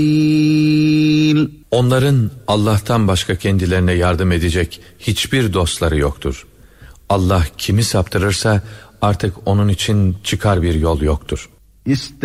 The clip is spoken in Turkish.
Onların Allah'tan başka kendilerine yardım edecek hiçbir dostları yoktur. Allah kimi saptırırsa artık onun için çıkar bir yol yoktur.